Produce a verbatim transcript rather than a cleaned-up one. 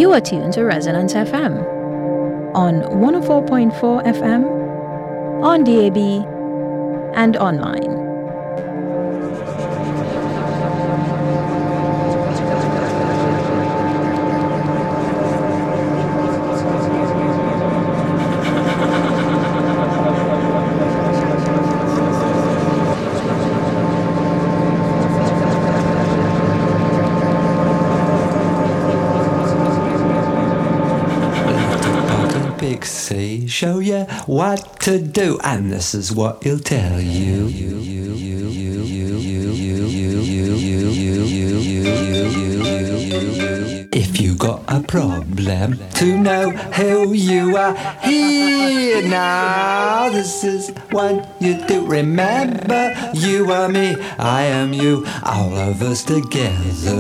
You are tuned to Resonance F M on one oh four point four F M, on D A B, and online. See, show you what to do, and this is what he'll tell you. If you got a problem, to know who you are here now. This is what you do. Remember, you are me, I am you, all of us together.